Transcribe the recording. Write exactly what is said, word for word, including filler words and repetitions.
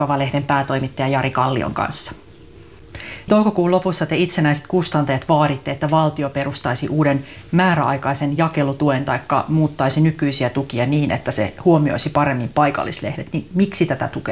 Lehden päätoimittaja Jari Kallion kanssa. Toukokuun lopussa te itsenäiset kustantajat vaaditte, että valtio perustaisi uuden määräaikaisen jakelutuen tai muuttaisi nykyisiä tukia niin, että se huomioisi paremmin paikallislehdet. Niin miksi tätä tukea